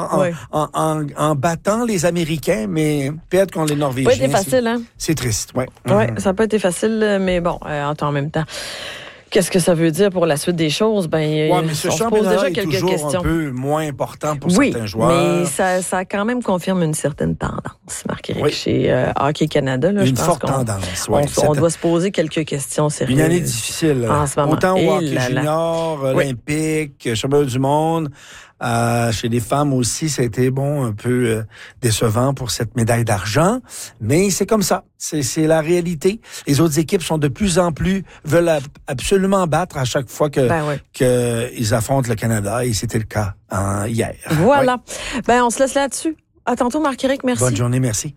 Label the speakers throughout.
Speaker 1: en battant les Américains, mais perdre contre les Norvégiens.
Speaker 2: Oui, c'est facile, hein?
Speaker 1: C'est triste, oui.
Speaker 2: Oui, ça n'a pas été facile, mais bon, en même temps. Qu'est-ce que ça veut dire pour la suite des choses?
Speaker 1: Mais ce championnat est toujours un peu moins important pour certains joueurs.
Speaker 2: Mais ça quand même confirme une certaine tendance, Marc-Éric, chez Hockey Canada. Là,
Speaker 1: une forte tendance, oui.
Speaker 2: On doit se poser quelques questions sérieuses.
Speaker 1: Une année difficile.
Speaker 2: En ce moment.
Speaker 1: Autant au hockey junior, olympique, championnat du monde. Chez les femmes aussi, ça a été un peu décevant pour cette médaille d'argent, mais c'est comme ça, c'est la réalité. Les autres équipes sont de plus en plus veulent absolument battre à chaque fois que ils affrontent le Canada, et c'était le cas hier.
Speaker 2: Voilà. On se laisse là-dessus. À tantôt, Marc-Éric, merci.
Speaker 1: Bonne journée, merci.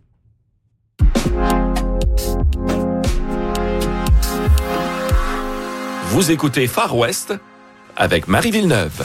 Speaker 3: Vous écoutez Far West avec Marie Villeneuve.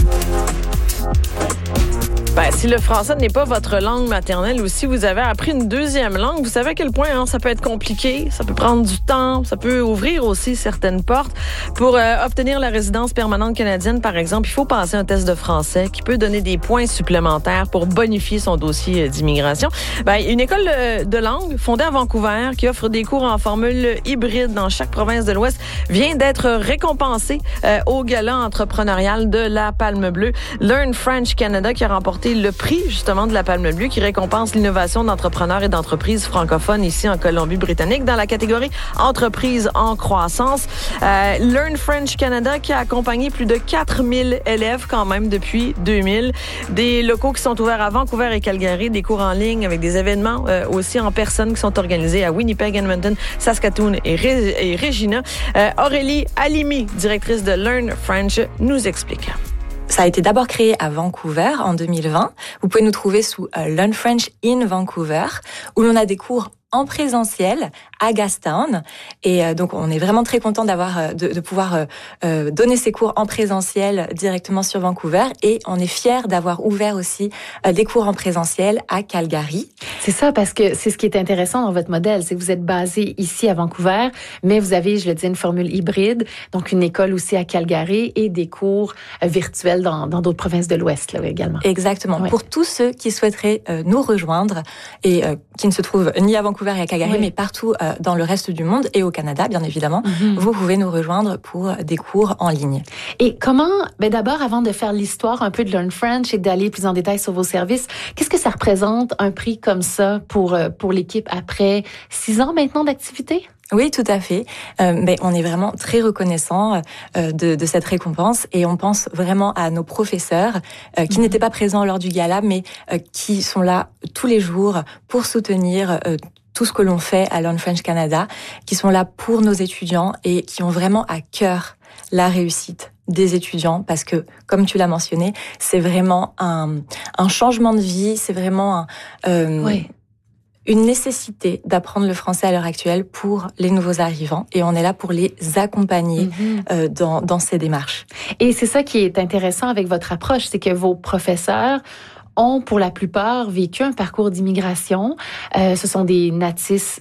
Speaker 2: Si le français n'est pas votre langue maternelle ou si vous avez appris une deuxième langue, vous savez à quel point ça peut être compliqué, ça peut prendre du temps, ça peut ouvrir aussi certaines portes. Pour obtenir la résidence permanente canadienne, par exemple, il faut passer un test de français qui peut donner des points supplémentaires pour bonifier son dossier d'immigration. Une école de langue fondée à Vancouver qui offre des cours en formule hybride dans chaque province de l'Ouest vient d'être récompensée au gala entrepreneurial de la Palme Bleue. Learn French Canada qui a remporté le prix justement de la Palme Bleue qui récompense l'innovation d'entrepreneurs et d'entreprises francophones ici en Colombie-Britannique dans la catégorie entreprises en croissance. Learn French Canada qui a accompagné plus de 4000 élèves quand même depuis 2000. Des locaux qui sont ouverts à Vancouver et Calgary, des cours en ligne avec des événements aussi en personne qui sont organisés à Winnipeg, Edmonton, Saskatoon et Regina. Aurélie Halimi, directrice de Learn French, nous explique.
Speaker 4: Ça a été d'abord créé à Vancouver en 2020. Vous pouvez nous trouver sous Learn French in Vancouver, où l'on a des cours en présentiel à Gastown. Et donc, on est vraiment très content de pouvoir donner ces cours en présentiel directement sur Vancouver. Et on est fiers d'avoir ouvert aussi des cours en présentiel à Calgary.
Speaker 5: C'est ça, parce que c'est ce qui est intéressant dans votre modèle, c'est que vous êtes basé ici à Vancouver, mais vous avez, je le disais, une formule hybride, donc une école aussi à Calgary et des cours virtuels dans d'autres provinces de l'Ouest là également.
Speaker 4: Exactement. Ouais. Pour tous ceux qui souhaiteraient nous rejoindre et qui ne se trouvent ni à Vancouver et à Calgary, mais partout dans le reste du monde et au Canada, bien évidemment, vous pouvez nous rejoindre pour des cours en ligne.
Speaker 5: Et comment, d'abord, avant de faire l'histoire un peu de Learn French et d'aller plus en détail sur vos services, qu'est-ce que ça représente un prix comme ça pour l'équipe après 6 ans maintenant d'activité?
Speaker 4: Oui, tout à fait. On est vraiment très reconnaissants de cette récompense et on pense vraiment à nos professeurs qui n'étaient pas présents lors du gala, mais qui sont là tous les jours pour soutenir tout ce que l'on fait à Learn French Canada, qui sont là pour nos étudiants et qui ont vraiment à cœur la réussite des étudiants parce que, comme tu l'as mentionné, c'est vraiment un changement de vie, c'est vraiment une nécessité d'apprendre le français à l'heure actuelle pour les nouveaux arrivants et on est là pour les accompagner dans ces démarches.
Speaker 5: Et c'est ça qui est intéressant avec votre approche, c'est que vos professeurs ont pour la plupart vécu un parcours d'immigration. Ce sont des natifs,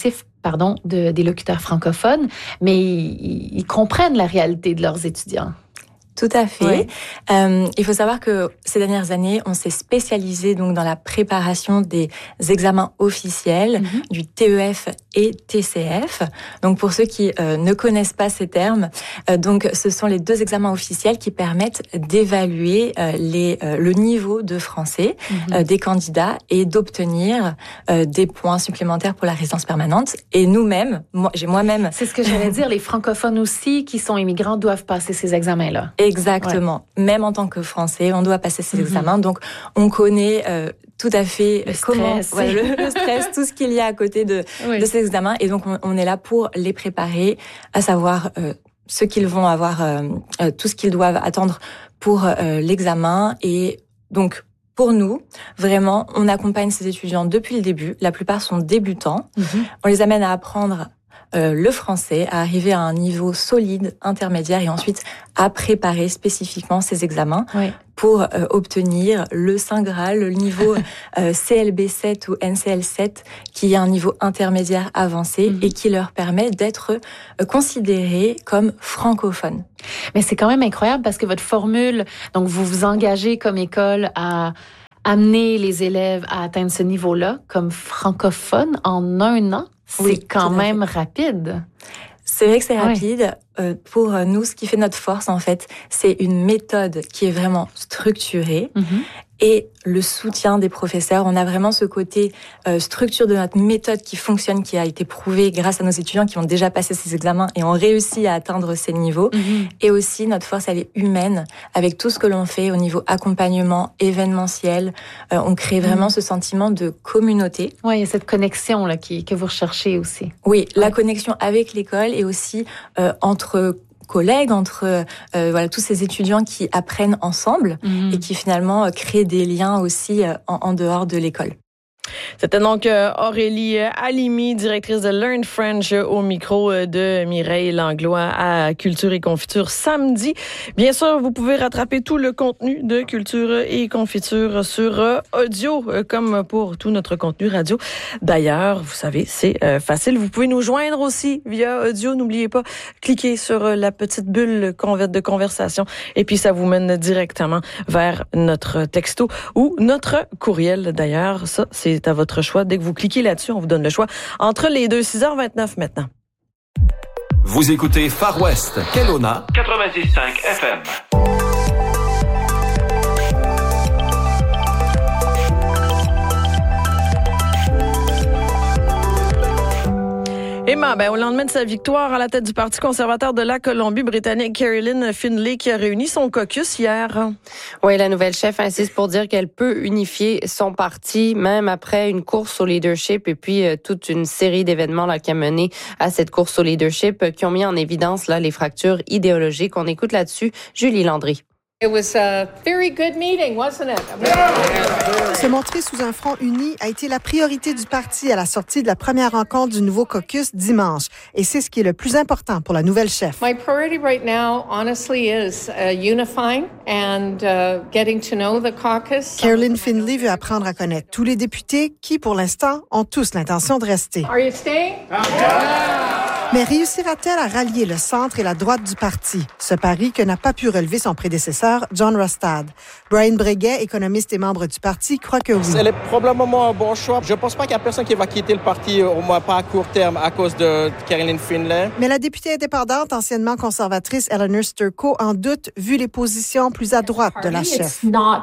Speaker 5: des locuteurs francophones, mais ils comprennent la réalité de leurs étudiants.
Speaker 4: Tout à fait. Il faut savoir que ces dernières années, on s'est spécialisé donc dans la préparation des examens officiels du TEF et TCF. Donc pour ceux qui ne connaissent pas ces termes, donc ce sont les 2 examens officiels qui permettent d'évaluer le niveau de français des candidats et d'obtenir des points supplémentaires pour la résidence permanente. Et nous-mêmes, j'ai moi-même...
Speaker 5: C'est ce que j'allais dire, les francophones aussi qui sont immigrants doivent passer ces examens-là.
Speaker 4: Exactement. Ouais. Même en tant que Français, on doit passer ces examens. Donc, on connaît tout à fait
Speaker 5: le
Speaker 4: stress, tout ce qu'il y a à côté de ces examens. Et donc, on est là pour les préparer, à savoir ce qu'ils vont avoir, tout ce qu'ils doivent attendre pour l'examen. Et donc, pour nous, vraiment, on accompagne ces étudiants depuis le début. La plupart sont débutants. On les amène à apprendre le français, à arriver à un niveau solide, intermédiaire, et ensuite à préparer spécifiquement ces examens pour obtenir le Saint Graal, le niveau CLB7 ou NCL7, qui est un niveau intermédiaire avancé et qui leur permet d'être considérés comme francophones.
Speaker 5: Mais c'est quand même incroyable parce que votre formule, donc vous vous engagez comme école à amener les élèves à atteindre ce niveau-là comme francophones en 1 an, c'est quand même rapide.
Speaker 4: C'est vrai que c'est rapide. Pour nous, ce qui fait notre force, en fait, c'est une méthode qui est vraiment structurée. Et le soutien des professeurs. On a vraiment ce côté structure de notre méthode qui fonctionne, qui a été prouvé grâce à nos étudiants qui ont déjà passé ces examens et ont réussi à atteindre ces niveaux. Et aussi, notre force, elle est humaine, avec tout ce que l'on fait au niveau accompagnement, événementiel. On crée vraiment ce sentiment de communauté.
Speaker 5: Oui, il y a cette connexion là que vous recherchez aussi.
Speaker 4: Oui, la connexion avec l'école et aussi entre collègues, entre tous ces étudiants qui apprennent ensemble et qui finalement créent des liens aussi en dehors de l'école.
Speaker 2: C'était donc Aurélie Halimi, directrice de Learn French, au micro de Mireille Langlois à Culture et Confiture samedi. Bien sûr, vous pouvez rattraper tout le contenu de Culture et Confiture sur audio, comme pour tout notre contenu radio. D'ailleurs, vous savez, c'est facile. Vous pouvez nous joindre aussi via audio. N'oubliez pas, cliquez sur la petite bulle de conversation et puis ça vous mène directement vers notre texto ou notre courriel. D'ailleurs, ça, c'est à votre choix. Dès que vous cliquez là-dessus, on vous donne le choix entre les deux. 6h29 maintenant.
Speaker 3: Vous écoutez Far West, Kelowna, 96.5 FM.
Speaker 2: Emma, au lendemain de sa victoire à la tête du Parti conservateur de la Colombie-Britannique, Caroline Findlay, qui a réuni son caucus hier.
Speaker 6: Oui, la nouvelle chef insiste pour dire qu'elle peut unifier son parti, même après une course au leadership et puis toute une série d'événements là, qui a mené à cette course au leadership qui ont mis en évidence là, les fractures idéologiques. On écoute là-dessus Julie Landry.
Speaker 7: It was a very good meeting, wasn't it?
Speaker 8: Se montrer sous un front uni a été la priorité du parti à la sortie de la première rencontre du nouveau caucus dimanche. Et c'est ce qui est le plus important pour la nouvelle chef.
Speaker 7: My priority right now, honestly, is unifying and getting to know the caucus.
Speaker 8: Caroline Findlay veut apprendre à connaître tous les députés qui, pour l'instant, ont tous l'intention de rester.
Speaker 7: Are you staying?
Speaker 8: Mais réussira-t-elle à rallier le centre et la droite du parti? Ce pari que n'a pas pu relever son prédécesseur, John Rustad. Brian Breguet, économiste et membre du parti, croit que oui.
Speaker 9: C'est probablement un bon choix. Je ne pense pas qu'il y a personne qui va quitter le parti, au moins pas à court terme, à cause de Caroline Findlay.
Speaker 8: Mais la députée indépendante, anciennement conservatrice Eleanor Sturko, en doute, vu les positions plus à droite de la chef.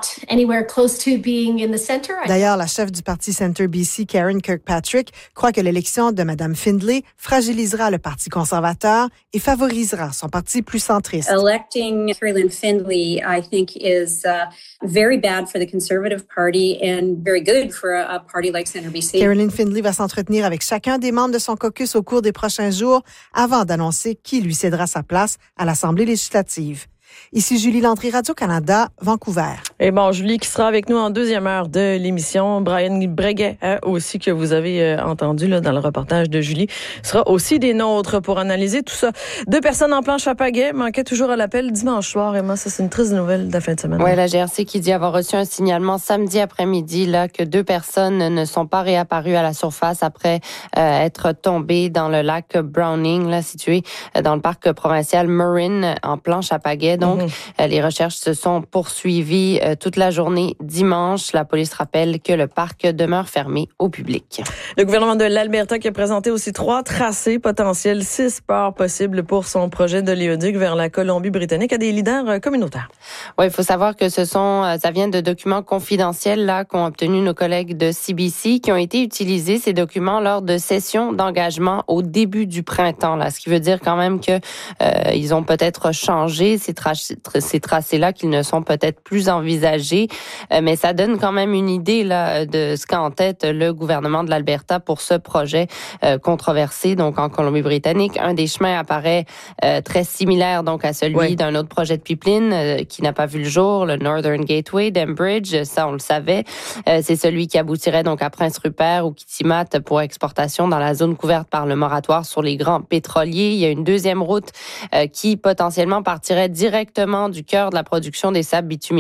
Speaker 8: D'ailleurs, la chef du parti Centre BC, Karen Kirkpatrick, croit que l'élection de Mme Findlay fragilisera le Parti conservateur et favorisera son parti plus centriste.
Speaker 10: Electing Caroline Findlay, I think, is very bad for the Conservative Party and very good for a party like Centre BC.
Speaker 8: Caroline Findlay va s'entretenir avec chacun des membres de son caucus au cours des prochains jours avant d'annoncer qui lui cédera sa place à l'Assemblée législative. Ici Julie Landry, Radio-Canada, Vancouver.
Speaker 2: Et Julie qui sera avec nous en deuxième heure de l'émission. Brian Breguet, aussi, que vous avez entendu là, dans le reportage de Julie, sera aussi des nôtres pour analyser tout ça. 2 personnes en planche à pagaie manquaient toujours à l'appel dimanche soir. Emma, ça, c'est une triste nouvelle de la fin de semaine.
Speaker 6: Oui, la GRC qui dit avoir reçu un signalement samedi après-midi là que 2 personnes ne sont pas réapparues à la surface après être tombées dans le lac Browning, là, situé dans le parc provincial Marin, en planche à pagaie. Donc, les recherches se sont poursuivies toute la journée dimanche. La police rappelle que le parc demeure fermé au public.
Speaker 2: Le gouvernement de l'Alberta qui a présenté aussi 3 tracés potentiels, 6 ports possibles pour son projet d'oléoduc vers la Colombie-Britannique à des leaders communautaires.
Speaker 6: Oui, il faut savoir que ça vient de documents confidentiels là qu'ont obtenus nos collègues de CBC qui ont été utilisés, ces documents, lors de sessions d'engagement au début du printemps. Là, ce qui veut dire quand même que ils ont peut-être changé ces tracés-là, qu'ils ne sont peut-être plus envisagés, mais ça donne quand même une idée là de ce qu'a en tête le gouvernement de l'Alberta pour ce projet controversé donc en Colombie-Britannique. Un des chemins apparaît très similaire donc à celui d'un autre projet de pipeline qui n'a pas vu le jour, le Northern Gateway d'Enbridge, ça on le savait. C'est celui qui aboutirait donc à Prince Rupert ou Kitimat pour exportation dans la zone couverte par le moratoire sur les grands pétroliers. Il y a une deuxième route qui potentiellement partirait directement du cœur de la production des sables bitumineux,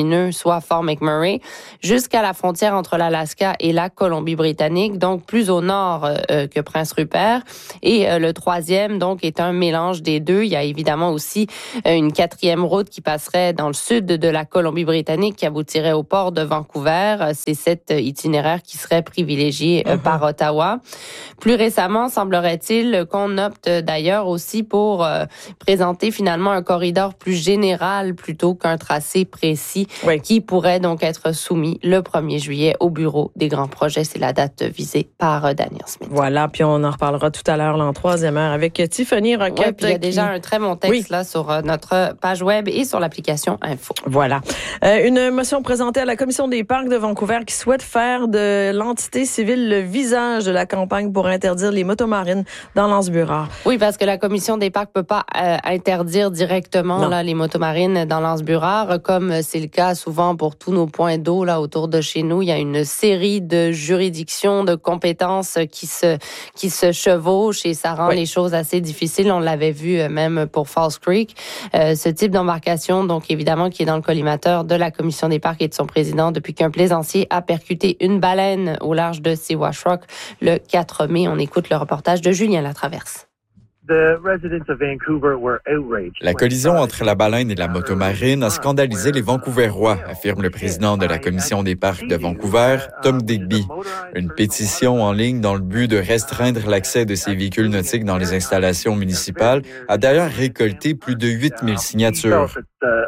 Speaker 6: soit Fort McMurray, jusqu'à la frontière entre l'Alaska et la Colombie-Britannique, donc plus au nord que Prince Rupert. Et le troisième, donc, est un mélange des deux. Il y a évidemment aussi une quatrième route qui passerait dans le sud de la Colombie-Britannique qui aboutirait au port de Vancouver. C'est cet itinéraire qui serait privilégié par Ottawa. Plus récemment, semblerait-il qu'on opte d'ailleurs aussi pour présenter finalement un corridor plus général plutôt qu'un tracé précis qui pourrait donc être soumis le 1er juillet au bureau des grands projets. C'est la date visée par Daniel Smith.
Speaker 2: Voilà, puis on en reparlera tout à l'heure là, en troisième heure avec Tiffany Roquette.
Speaker 6: Oui, puis il y a déjà un très bon texte là sur notre page web et sur l'application Info.
Speaker 2: Voilà. Une motion présentée à la Commission des parcs de Vancouver qui souhaite faire de l'entité civile le visage de la campagne pour interdire les motomarines dans l'Anse-Burrard.
Speaker 6: Oui, parce que la Commission des parcs peut pas interdire directement là, les motomarines dans l'Anse-Burrard, comme c'est le cas souvent pour tous nos points d'eau là autour de chez nous. Il y a une série de juridictions, de compétences qui se chevauchent et ça rend les choses assez difficiles. On l'avait vu même pour Falls Creek. Ce type d'embarcation, donc évidemment, qui est dans le collimateur de la Commission des parcs et de son président depuis qu'un plaisancier a percuté une baleine au large de Siwash Rock le 4 mai. On écoute le reportage de Julien Latraverse.
Speaker 11: La collision entre la baleine et la motomarine a scandalisé les Vancouverois, affirme le président de la Commission des parcs de Vancouver, Tom Digby. Une pétition en ligne dans le but de restreindre l'accès de ces véhicules nautiques dans les installations municipales a d'ailleurs récolté plus de 8000 signatures.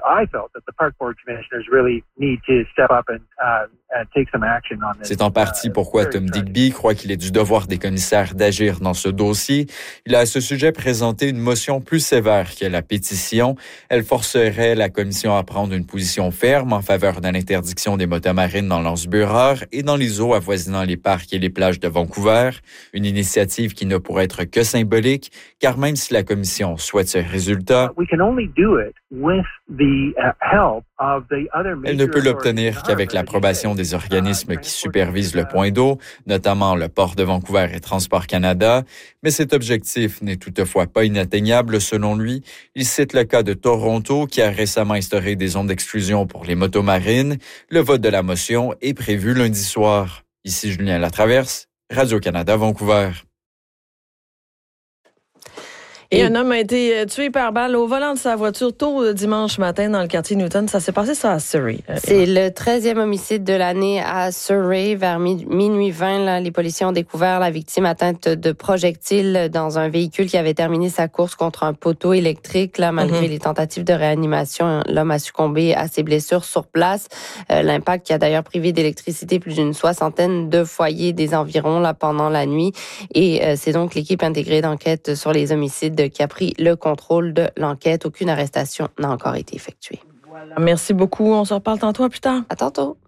Speaker 11: C'est en partie pourquoi Tom Digby croit qu'il est du devoir des commissaires d'agir dans ce dossier. Il a à ce sujet présenté une motion plus sévère que la pétition. Elle forcerait la commission à prendre une position ferme en faveur de l'interdiction des motomarines dans l'Anse-Burrard et dans les eaux avoisinant les parcs et les plages de Vancouver. Une initiative qui ne pourrait être que symbolique, car même si la commission souhaite ce résultat, elle ne peut l'obtenir qu'avec l'approbation des organismes qui supervisent le point d'eau, notamment le Port de Vancouver et Transport Canada. Mais cet objectif n'est toutefois pas inatteignable selon lui. Il cite le cas de Toronto qui a récemment instauré des zones d'exclusion pour les motomarines. Le vote de la motion est prévu lundi soir. Ici Julien Latraverse, Radio-Canada, Vancouver.
Speaker 2: Et un homme a été tué par balle au volant de sa voiture tôt dimanche matin dans le quartier Newton. Ça s'est passé ça à Surrey.
Speaker 6: C'est le 13e homicide de l'année à Surrey. Vers minuit 20, là, les policiers ont découvert la victime atteinte de projectiles dans un véhicule qui avait terminé sa course contre un poteau électrique. Là, malgré les tentatives de réanimation, l'homme a succombé à ses blessures sur place. L'impact qui a d'ailleurs privé d'électricité plus d'une 60aine de foyers des environs là, pendant la nuit. Et c'est donc l'équipe intégrée d'enquête sur les homicides qui a pris le contrôle de l'enquête. Aucune arrestation n'a encore été effectuée.
Speaker 2: Voilà. Merci beaucoup. On se reparle tantôt. À plus tard.
Speaker 6: À tantôt.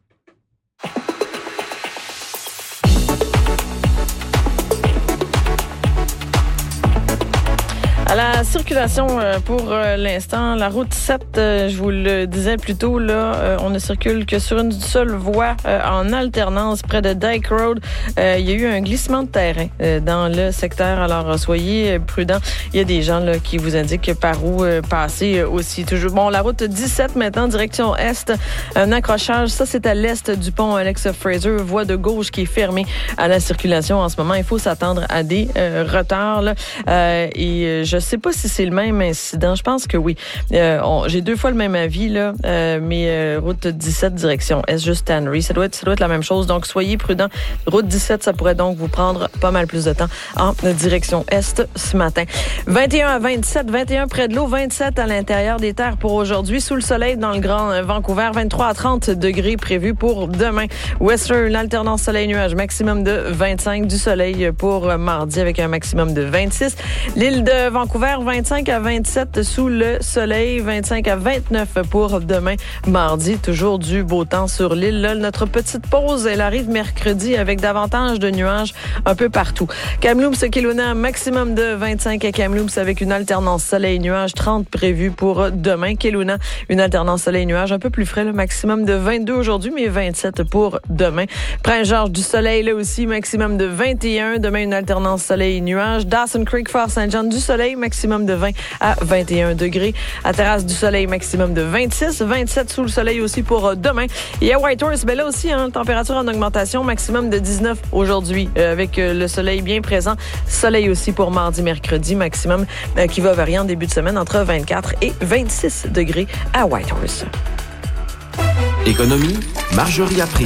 Speaker 2: À la circulation pour l'instant, la route 7, je vous le disais plus tôt, là, on ne circule que sur une seule voie en alternance près de Dyke Road. Il y a eu un glissement de terrain dans le secteur, alors soyez prudents. Il y a des gens là, qui vous indiquent par où passer aussi. Toujours bon, la route 17 maintenant, direction est, un accrochage, ça c'est à l'est du pont Alex Fraser, voie de gauche qui est fermée à la circulation en ce moment. Il faut s'attendre à des retards là, et je sais pas si c'est le même incident. Je pense que oui. J'ai 2 fois le même avis, là, mais route 17, direction est juste Tannery. Ça doit être la même chose. Donc, soyez prudents. Route 17, ça pourrait donc vous prendre pas mal plus de temps en direction est ce matin. 21 à 27, 21 près de l'eau, 27 à l'intérieur des terres pour aujourd'hui. Sous le soleil dans le Grand Vancouver, 23 à 30 degrés prévus pour demain. Western, alternance soleil-nuage, maximum de 25. Du soleil pour mardi avec un maximum de 26. L'île de Vancouver, 25 à 27 sous le soleil, 25 à 29 pour demain, mardi. Toujours du beau temps sur l'île. Là, notre petite pause, elle arrive mercredi avec davantage de nuages un peu partout. Kamloops, Kelowna, maximum de 25 à Kamloops avec une alternance soleil-nuage, 30 prévu pour demain. Kelowna, une alternance soleil-nuage un peu plus frais, le maximum de 22 aujourd'hui, mais 27 pour demain. Prince-Georges, du soleil là aussi, maximum de 21. Demain, une alternance soleil-nuage. Dawson Creek, Fort Saint-Jean, du soleil, maximum de 20 à 21 degrés. À Terrasse du Soleil, maximum de 26, 27 sous le soleil aussi pour demain. Et à Whitehorse, là aussi, température en augmentation, maximum de 19 aujourd'hui, avec le soleil bien présent. Soleil aussi pour mardi, mercredi, maximum qui va varier en début de semaine entre 24 et 26 degrés à Whitehorse.
Speaker 3: Économie, Marjorie April.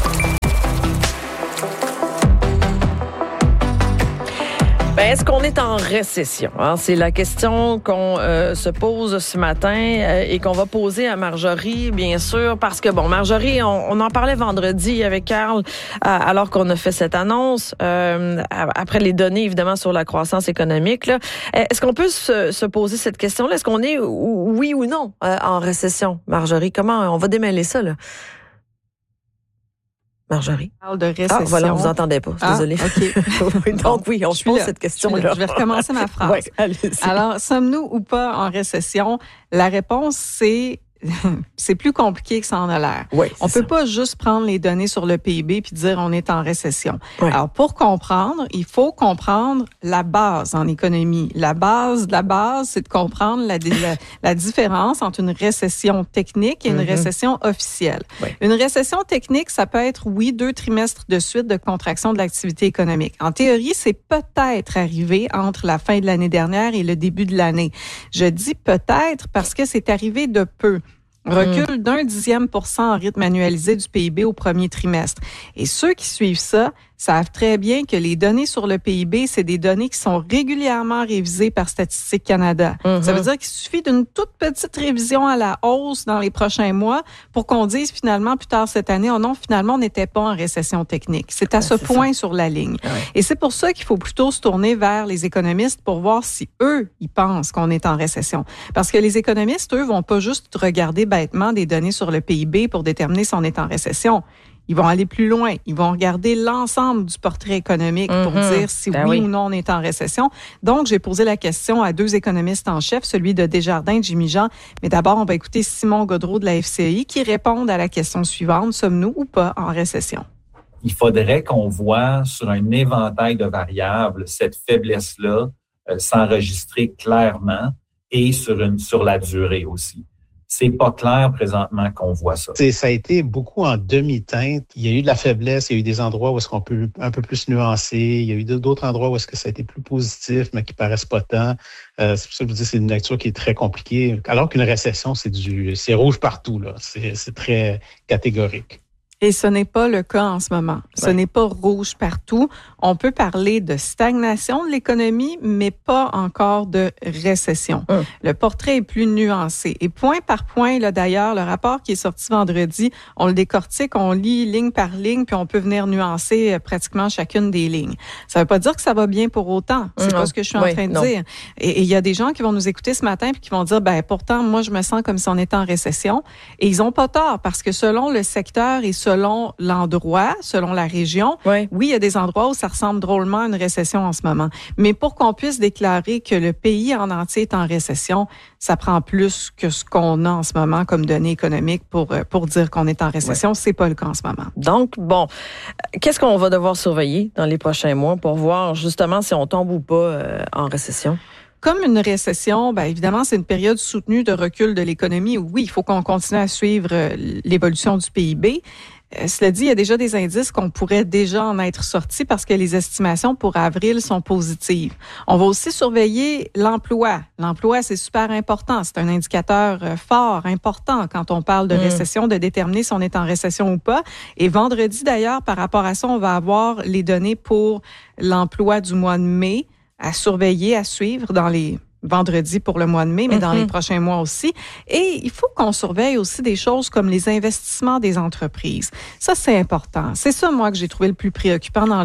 Speaker 2: Est-ce qu'on est en récession? C'est la question qu'on se pose ce matin et qu'on va poser à Marjorie, bien sûr, parce que, Marjorie, on en parlait vendredi avec Carl alors qu'on a fait cette annonce, après les données, évidemment, sur la croissance économique. Là. Est-ce qu'on peut se poser cette question-là? Est-ce qu'on est, oui ou non, en récession? Marjorie, comment on va démêler ça, là? Marjorie.
Speaker 12: On parle de récession.
Speaker 2: Ah, voilà, on vous entendait pas. Désolée.
Speaker 12: OK.
Speaker 2: Donc, oui, on se pose cette question-là.
Speaker 12: Je vais recommencer ma phrase.
Speaker 2: Ouais, allez-y.
Speaker 12: Alors, sommes-nous ou pas en récession? La réponse, c'est plus compliqué que ça en a l'air.
Speaker 2: Oui,
Speaker 12: on peut pas juste prendre les données sur le PIB puis dire on est en récession.
Speaker 2: Oui.
Speaker 12: Alors, pour comprendre, il faut comprendre la base en économie. La base, c'est de comprendre la différence entre une récession technique et une récession officielle.
Speaker 2: Oui.
Speaker 12: Une récession technique, ça peut être, 2 trimestres de suite de contraction de l'activité économique. En théorie, c'est peut-être arrivé entre la fin de l'année dernière et le début de l'année. Je dis peut-être parce que c'est arrivé de peu. Recul d'0,1% en rythme annualisé du PIB au premier trimestre. Et ceux qui suivent ça savent très bien que les données sur le PIB, c'est des données qui sont régulièrement révisées par Statistique Canada. Ça veut dire qu'il suffit d'une toute petite révision à la hausse dans les prochains mois pour qu'on dise finalement plus tard cette année, oh non, finalement, on n'était pas en récession technique. C'est à ce point sur la ligne.
Speaker 2: Ah ouais.
Speaker 12: Et c'est pour ça qu'il faut plutôt se tourner vers les économistes pour voir si eux, ils pensent qu'on est en récession. Parce que les économistes, eux, vont pas juste regarder bêtement des données sur le PIB pour déterminer si on est en récession. Ils vont aller plus loin. Ils vont regarder l'ensemble du portrait économique pour dire si oui ou non on est en récession. Donc, j'ai posé la question à 2 économistes en chef, celui de Desjardins et Jimmy Jean. Mais d'abord, on va écouter Simon Gaudreault de la FCI qui répond à la question suivante. Sommes-nous ou pas en récession?
Speaker 13: Il faudrait qu'on voit sur un éventail de variables cette faiblesse-là s'enregistrer clairement et sur la durée aussi. C'est pas clair présentement qu'on voit ça.
Speaker 14: Ça a été beaucoup en demi-teinte. Il y a eu de la faiblesse, il y a eu des endroits où est-ce qu'on peut un peu plus nuancer, il y a eu d'autres endroits où est-ce que ça a été plus positif, mais qui paraissent pas tant. C'est pour ça que je vous dis c'est une lecture qui est très compliquée. Alors qu'une récession, c'est rouge partout, là. C'est très catégorique.
Speaker 12: Et ce n'est pas le cas en ce moment. Ce n'est pas rouge partout. On peut parler de stagnation de l'économie, mais pas encore de récession. Le portrait est plus nuancé. Et point par point, là d'ailleurs, le rapport qui est sorti vendredi, on le décortique, on lit ligne par ligne, puis on peut venir nuancer pratiquement chacune des lignes. Ça veut pas dire que ça va bien pour autant. C'est pas ce que je suis en train de dire. Et il y a des gens qui vont nous écouter ce matin puis qui vont dire, pourtant, moi, je me sens comme si on était en récession. Et ils ont pas tort, parce que selon le secteur et selon l'endroit, selon la région, oui, il y a des endroits où ça ressemble drôlement à une récession en ce moment. Mais pour qu'on puisse déclarer que le pays en entier est en récession, ça prend plus que ce qu'on a en ce moment comme données économiques pour dire qu'on est en récession. C'est pas le cas en ce moment.
Speaker 2: Donc, qu'est-ce qu'on va devoir surveiller dans les prochains mois pour voir justement si on tombe ou pas en récession?
Speaker 12: Comme une récession, évidemment, c'est une période soutenue de recul de l'économie. Oui, il faut qu'on continue à suivre l'évolution du PIB. Cela dit, il y a déjà des indices qu'on pourrait déjà en être sortis parce que les estimations pour avril sont positives. On va aussi surveiller l'emploi. L'emploi, c'est super important. C'est un indicateur fort, important quand on parle de récession, de déterminer si on est en récession ou pas. Et vendredi, d'ailleurs, par rapport à ça, on va avoir les données pour l'emploi du mois de mai à surveiller, à suivre dans les vendredi pour le mois de mai, mais dans les prochains mois aussi. Et il faut qu'on surveille aussi des choses comme les investissements des entreprises. Ça, c'est important. C'est ça, moi, que j'ai trouvé le plus préoccupant dans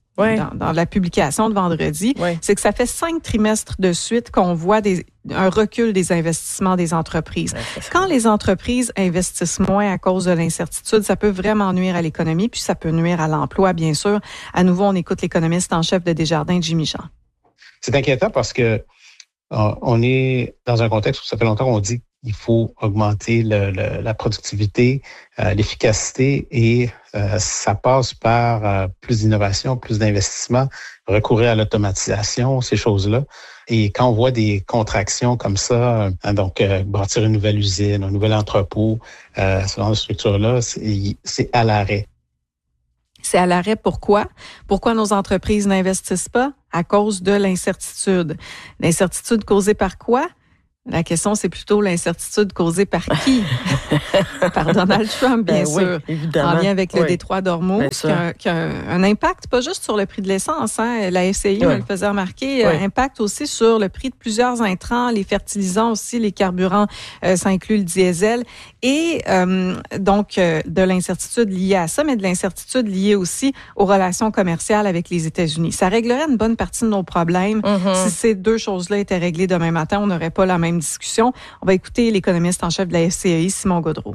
Speaker 12: la publication de vendredi. C'est que ça fait 5 trimestres de suite qu'on voit un recul des investissements des entreprises. Quand les entreprises investissent moins à cause de l'incertitude, ça peut vraiment nuire à l'économie, puis ça peut nuire à l'emploi, bien sûr. À nouveau, on écoute l'économiste en chef de Desjardins, Jimmy Jean.
Speaker 14: C'est inquiétant parce que on est dans un contexte où ça fait longtemps qu'on dit il faut augmenter la productivité, l'efficacité et ça passe par plus d'innovation, plus d'investissement, recourir à l'automatisation, ces choses-là. Et quand on voit des contractions comme ça, donc bâtir une nouvelle usine, un nouvel entrepôt, ce genre de structure-là, c'est à l'arrêt.
Speaker 12: C'est à l'arrêt. Pourquoi? Pourquoi nos entreprises n'investissent pas? À cause de l'incertitude. L'incertitude causée par quoi? La question, c'est plutôt l'incertitude causée par qui? Par Donald Trump, bien sûr.
Speaker 2: Oui, évidemment.
Speaker 12: En lien avec le détroit d'Ormuz, qui a un impact, pas juste sur le prix de l'essence. Hein. La FCI me le faisait remarquer, impact aussi sur le prix de plusieurs intrants, les fertilisants aussi, les carburants, ça inclut le diesel. Et donc, de l'incertitude liée à ça, mais de l'incertitude liée aussi aux relations commerciales avec les États-Unis. Ça réglerait une bonne partie de nos problèmes. Si ces deux choses-là étaient réglées demain matin, on n'aurait pas la même discussion. On va écouter l'économiste en chef de la FCI, Simon Gaudreault.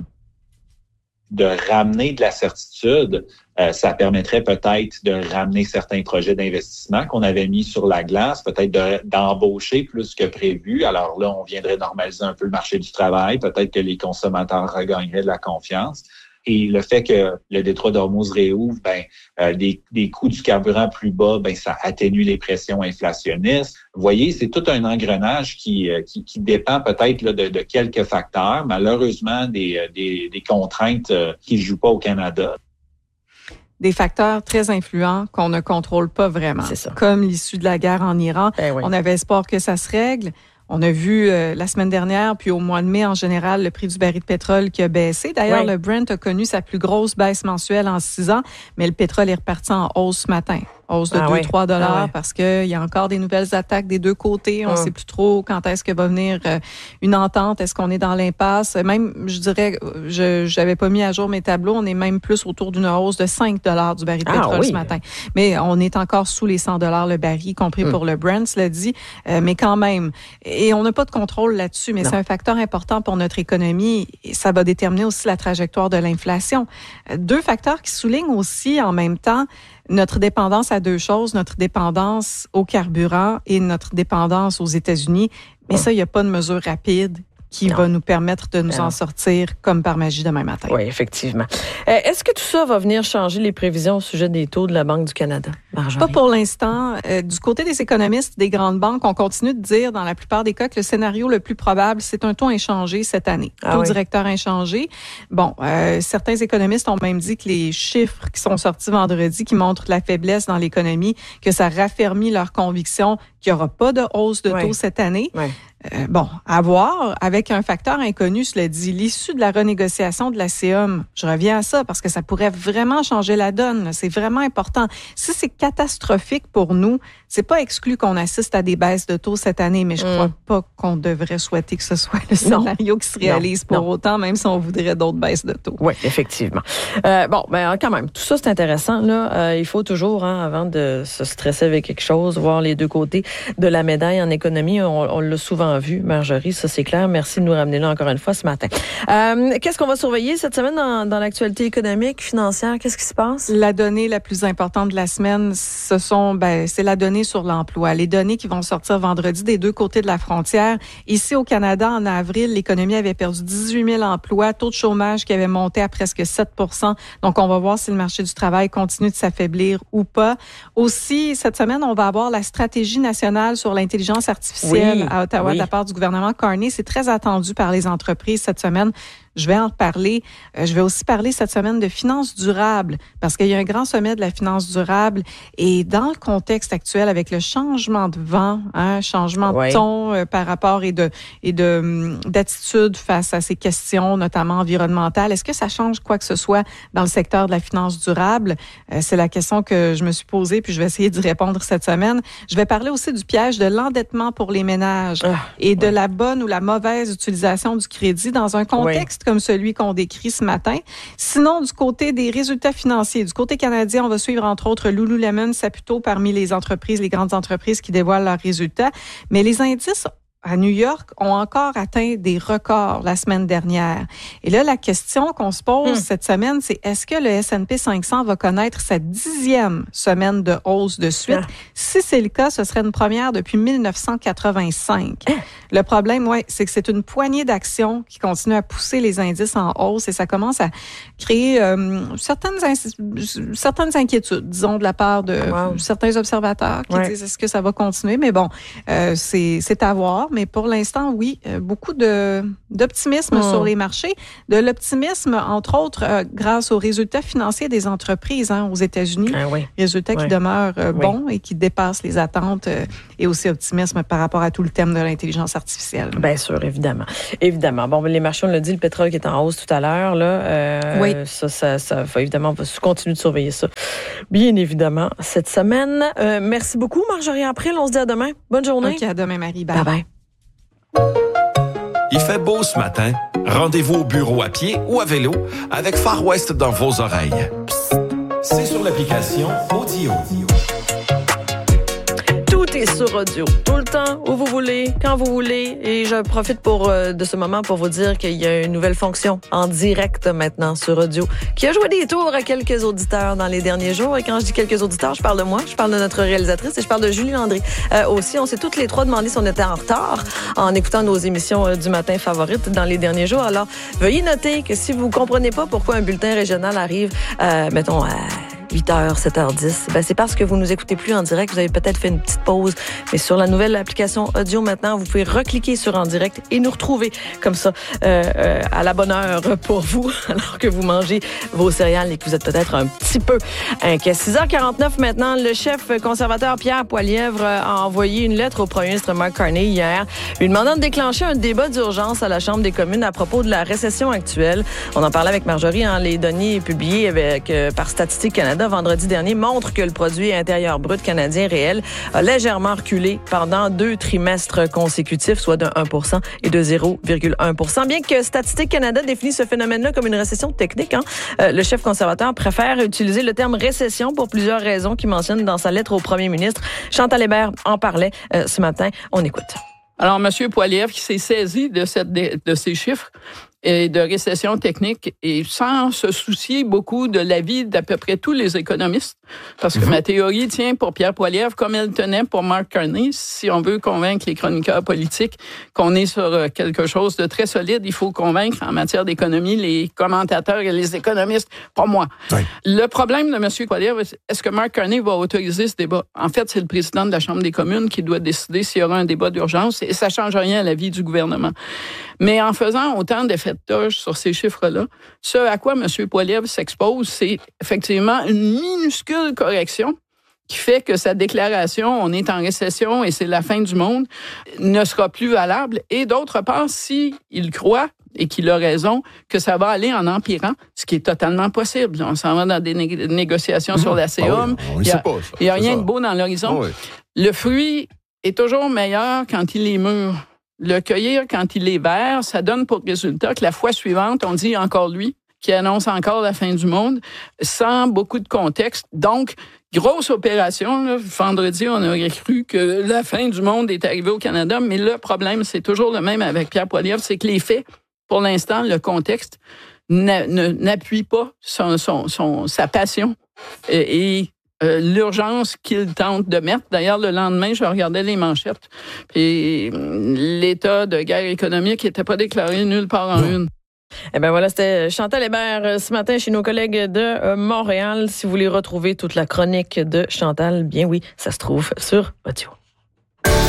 Speaker 13: De ramener de la certitude, ça permettrait peut-être de ramener certains projets d'investissement qu'on avait mis sur la glace, peut-être d'embaucher plus que prévu. Alors là, on viendrait normaliser un peu le marché du travail. Peut-être que les consommateurs regagneraient de la confiance. Et le fait que le détroit d'Ormuz réouvre, des coûts du carburant plus bas, ça atténue les pressions inflationnistes. Vous voyez, c'est tout un engrenage qui dépend peut-être là, de quelques facteurs, malheureusement des contraintes qui ne jouent pas au Canada.
Speaker 12: Des facteurs très influents qu'on ne contrôle pas vraiment. C'est ça. Comme l'issue de la guerre en Iran. On avait espoir que ça se règle. On a vu la semaine dernière, puis au mois de mai en général, le prix du baril de pétrole qui a baissé. D'ailleurs, le Brent a connu sa plus grosse baisse mensuelle en 6 ans, mais le pétrole est reparti en hausse ce matin. Hausse de 2-3 $ parce qu'il y a encore des nouvelles attaques des deux côtés. On ne sait plus trop quand est-ce que va venir une entente. Est-ce qu'on est dans l'impasse? Même, je dirais, je n'avais pas mis à jour mes tableaux. On est même plus autour d'une hausse de 5 $ du baril de pétrole ce matin. Mais on est encore sous les 100 $ le baril, y compris pour le Brent, cela dit. Mais quand même. Et on n'a pas de contrôle là-dessus, mais c'est un facteur important pour notre économie. Et ça va déterminer aussi la trajectoire de l'inflation. Deux facteurs qui soulignent aussi en même temps notre dépendance à deux choses, notre dépendance au carburant et notre dépendance aux États-Unis. Mais ça, il n'y a pas de mesure rapide qui va nous permettre de nous en sortir comme par magie demain matin.
Speaker 2: Oui, effectivement. Est-ce que tout ça va venir changer les prévisions au sujet des taux de la Banque du Canada, Marjorie?
Speaker 12: Pas pour l'instant. Du côté des économistes des grandes banques, on continue de dire dans la plupart des cas que le scénario le plus probable, c'est un taux inchangé cette année. Taux directeur inchangé. Bon, certains économistes ont même dit que les chiffres qui sont sortis vendredi, qui montrent la faiblesse dans l'économie, que ça raffermit leur conviction qu'il n'y aura pas de hausse de taux cette année. Bon, à voir, avec un facteur inconnu, cela dit, l'issue de la renégociation de la CEOM, je reviens à ça parce que ça pourrait vraiment changer la donne. Là. C'est vraiment important. Si c'est catastrophique pour nous, c'est pas exclu qu'on assiste à des baisses de taux cette année, mais je crois pas qu'on devrait souhaiter que ce soit le scénario qui se réalise pour autant, même si on voudrait d'autres baisses de taux.
Speaker 2: Oui, effectivement. Bon, ben quand même, tout ça c'est intéressant. Là, il faut toujours, avant de se stresser avec quelque chose, voir les deux côtés de la médaille en économie. On l'a souvent vu, Marjorie, ça c'est clair. Merci de nous ramener là encore une fois ce matin. Qu'est-ce qu'on va surveiller cette semaine dans l'actualité économique, financière? Qu'est-ce qui se passe?
Speaker 12: La donnée la plus importante de la semaine, c'est la donnée sur l'emploi. Les données qui vont sortir vendredi des deux côtés de la frontière. Ici au Canada, en avril, l'économie avait perdu 18 000 emplois, taux de chômage qui avait monté à presque 7 %. Donc, on va voir si le marché du travail continue de s'affaiblir ou pas. Aussi, cette semaine, on va avoir la stratégie nationale sur l'intelligence artificielle à Ottawa de la part du gouvernement Carney. C'est très attendu par les entreprises cette semaine. Je vais en reparler. Je vais aussi parler cette semaine de finances durables parce qu'il y a un grand sommet de la finance durable et dans le contexte actuel avec le changement de vent, changement de ton par rapport et d'attitude face à ces questions, notamment environnementales. Est-ce que ça change quoi que ce soit dans le secteur de la finance durable? C'est la question que je me suis posée puis je vais essayer d'y répondre cette semaine. Je vais parler aussi du piège de l'endettement pour les ménages et de la bonne ou la mauvaise utilisation du crédit dans un contexte comme celui qu'on décrit ce matin. Sinon, du côté des résultats financiers, du côté canadien, on va suivre entre autres Lululemon, Saputo parmi les entreprises, les grandes entreprises qui dévoilent leurs résultats. Mais les indices à New York ont encore atteint des records la semaine dernière. Et là, la question qu'on se pose cette semaine, c'est est-ce que le S&P 500 va connaître sa 10e semaine de hausse de suite? Si c'est le cas, ce serait une première depuis 1985. Le problème, c'est que c'est une poignée d'actions qui continue à pousser les indices en hausse et ça commence à créer certaines inquiétudes, disons, de la part de certains observateurs qui disent est-ce que ça va continuer? Mais bon, c'est à voir. Mais pour l'instant, oui, beaucoup d'optimisme sur les marchés. De l'optimisme, entre autres, grâce aux résultats financiers des entreprises aux États-Unis. Résultats qui demeurent bons et qui dépassent les attentes et aussi optimisme par rapport à tout le thème de l'intelligence artificielle.
Speaker 2: Bien sûr, évidemment. Évidemment. Bon, les marchés, on l'a dit, le pétrole qui est en hausse tout à l'heure, là, ça va évidemment, on va continuer de surveiller ça. Bien évidemment, cette semaine. Merci beaucoup, Marjorie April. On se dit à demain. Bonne journée.
Speaker 12: OK, à demain, Marie.
Speaker 2: Bye bye.
Speaker 3: Il fait beau ce matin. Rendez-vous au bureau à pied ou à vélo avec Far West dans vos oreilles. C'est sur l'application Audio.
Speaker 2: Tout est sur Audio. Tout le temps, où vous voulez, quand vous voulez. Et je profite de ce moment pour vous dire qu'il y a une nouvelle fonction en direct maintenant sur Audio qui a joué des tours à quelques auditeurs dans les derniers jours. Et quand je dis quelques auditeurs, je parle de moi, je parle de notre réalisatrice et je parle de Julie Landry. Aussi, on s'est toutes les trois demandé si on était en retard en écoutant nos émissions du matin favorites dans les derniers jours. Alors, veuillez noter que si vous comprenez pas pourquoi un bulletin régional arrive, mettons, à 8h, 7h10, c'est parce que vous nous écoutez plus en direct. Vous avez peut-être fait une petite pause, mais sur la nouvelle application Audio maintenant, vous pouvez recliquer sur en direct et nous retrouver comme ça à la bonne heure pour vous, alors que vous mangez vos céréales et que vous êtes peut-être un petit peu inquiet. 6h49 maintenant, le chef conservateur Pierre Poilievre a envoyé une lettre au premier ministre Mark Carney hier, lui demandant de déclencher un débat d'urgence à la Chambre des communes à propos de la récession actuelle. On en parlait avec Marjorie, les données publiées par Statistique Canada vendredi dernier montrent que le produit intérieur brut canadien réel a légèrement reculé pendant 2 trimestres consécutifs, soit de 1% et de 0,1%. Bien que Statistique Canada définisse ce phénomène-là comme une récession technique, le chef conservateur préfère utiliser le terme récession pour plusieurs raisons qu'il mentionne dans sa lettre au premier ministre. Chantal Hébert en parlait ce matin. On écoute.
Speaker 15: Alors, M. Poilievre qui s'est saisi de ces chiffres et de récession technique et sans se soucier beaucoup de l'avis d'à peu près tous les économistes. Parce que ma théorie tient pour Pierre Poilievre comme elle tenait pour Mark Carney. Si on veut convaincre les chroniqueurs politiques qu'on est sur quelque chose de très solide, il faut convaincre en matière d'économie les commentateurs et les économistes, pas moi. Oui. Le problème de M. Poilievre, est-ce que Mark Carney va autoriser ce débat? En fait, c'est le président de la Chambre des communes qui doit décider s'il y aura un débat d'urgence et ça ne change rien à la vie du gouvernement. Mais en faisant autant d'effets de toge sur ces chiffres-là, ce à quoi M. Poilievre s'expose, c'est effectivement une minuscule correction qui fait que sa déclaration « on est en récession et c'est la fin du monde » ne sera plus valable. Et d'autre part, s'il croit, et qu'il a raison, que ça va aller en empirant, ce qui est totalement possible. On s'en va dans des négociations sur la CEOM. Il n'y a rien de beau dans l'horizon. Le fruit est toujours meilleur quand il est mûr. Le cueillir quand il est vert, ça donne pour résultat que la fois suivante, on dit encore lui, qui annonce encore la fin du monde, sans beaucoup de contexte. Donc, grosse opération. Là. Vendredi, on aurait cru que la fin du monde est arrivée au Canada, mais le problème, c'est toujours le même avec Pierre Poilievre, c'est que les faits, pour l'instant, le contexte n'appuie pas sa passion et l'urgence qu'il tente de mettre. D'ailleurs, le lendemain, je regardais les manchettes, puis l'état de guerre économique n'était pas déclaré nulle part en une.
Speaker 2: Eh bien voilà, c'était Chantal Hébert ce matin chez nos collègues de Montréal. Si vous voulez retrouver toute la chronique de Chantal, bien oui, ça se trouve sur Audio.